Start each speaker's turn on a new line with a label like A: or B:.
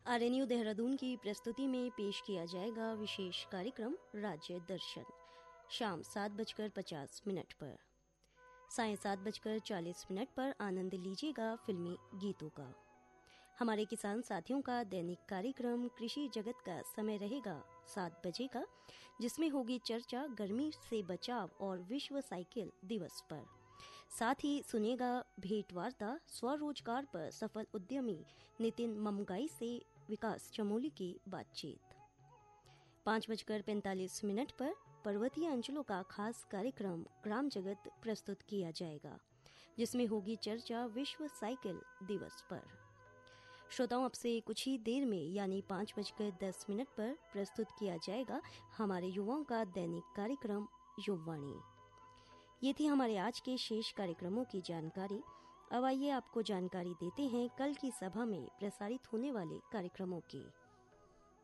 A: RNU Dehradun की प्रस्तुति में पेश किया जाएगा विशेष कार्यक्रम राज्य दर्शन शाम 7:50 पर। सायं 7:40 पर आनंद लीजिएगा फिल्मी गीतों का। हमारे किसान साथियों का दैनिक कार्यक्रम कृषि जगत का समय रहेगा 7 बजे का, जिसमें होगी चर्चा गर्मी से बचाव और विश्व साइकिल दिवस पर। साथ ही सुनेगा भेंट वार्ता स्वरोजगार पर सफल उद्यमी नितिन ममगाई से विकास चमोली की बातचीत। 5:45 पर पर्वतीय अंचलों का खास कार्यक्रम ग्राम जगत प्रस्तुत किया जाएगा, जिसमें होगी चर्चा विश्व साइकिल दिवस पर। श्रोताओं, अब से कुछ ही देर में यानी 5:10 पर प्रस्तुत किया जाएगा हमारे युवाओं का दैनिक कार्यक्रम युववाणी। ये थी हमारे आज के शेष कार्यक्रमों की जानकारी। अब आइए आपको जानकारी देते हैं कल की सभा में प्रसारित होने वाले कार्यक्रमों की।